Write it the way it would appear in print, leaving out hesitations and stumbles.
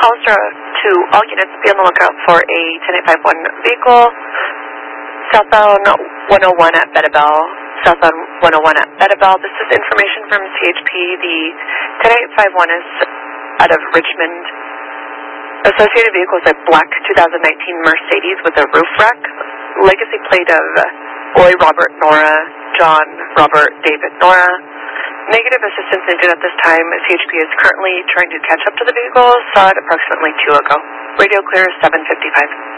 Polestar to all units, be on the lookout for a 10851 vehicle, southbound 101 at Bettabel. Southbound 101 at Bettabel. This is information from CHP. The 10851 is out of Richmond. Associated vehicle is a black 2019 Mercedes with a roof rack. Legacy plate of Boy Robert Nora, John Robert David Nora. Negative assistance needed at this time. CHP is currently trying to catch up to the vehicle. Saw it approximately 2 ago. Radio clear 755.